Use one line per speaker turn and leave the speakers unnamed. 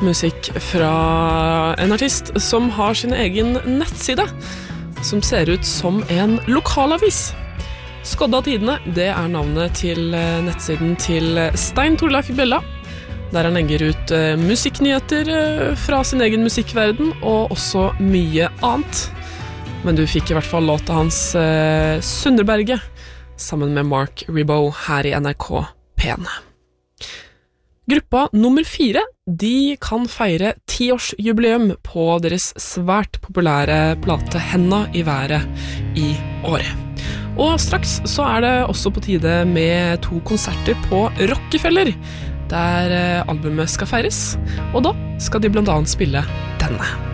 Musikk fra en artist som har sin egen nettside, som ser ut som en lokalavis. Skodda Tidene, det er navnet til nettsiden til Stein Torleif Bjella, der han legger ut musikknyheter fra sin egen musikkverden, og også mye annet. Men du fikk i hvert fall låta hans Sunderberget, sammen med Mark Ribot her i NRK P1. Gruppa nummer 4, de kan feire 10-årsjubileum på deres svært populære plate Henda i været i år. Og straks så er det også på tide med 2 konserter på Rockefeller, der albumet skal feires, og da skal de blant annet spille denne.